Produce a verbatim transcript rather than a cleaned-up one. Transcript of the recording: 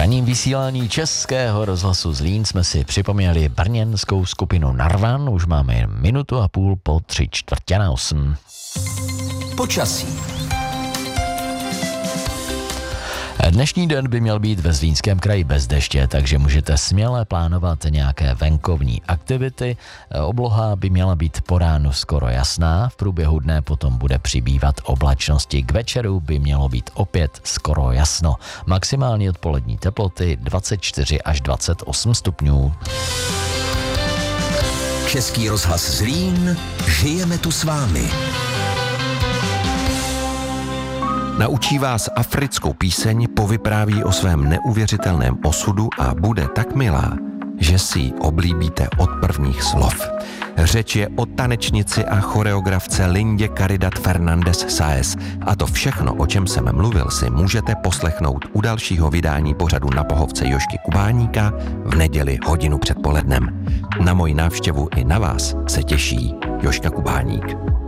ranním vysílání Českého rozhlasu Zlín jsme si připomněli brněnskou skupinu Narvan. Už máme minutu a půl po tři čtvrtě na osm. Počasí. Dnešní den by měl být ve Zlínském kraji bez deště, takže můžete směle plánovat nějaké venkovní aktivity. Obloha by měla být po ránu skoro jasná, v průběhu dne potom bude přibývat oblačnosti. K večeru by mělo být opět skoro jasno. Maximální odpolední teploty dvacet čtyři až dvacet osm stupňů. Český rozhlas Zlín, žijeme tu s vámi. Naučí vás africkou píseň, povypráví o svém neuvěřitelném osudu a bude tak milá, že si ji oblíbíte od prvních slov. Řeč je o tanečnici a choreografce Lindě Caridad Fernández Sáez. A to všechno, o čem jsem mluvil, si můžete poslechnout u dalšího vydání pořadu Na pohovce Jožky Kubáníka v neděli hodinu před polednem. Na moji návštěvu i na vás se těší Jožka Kubáník.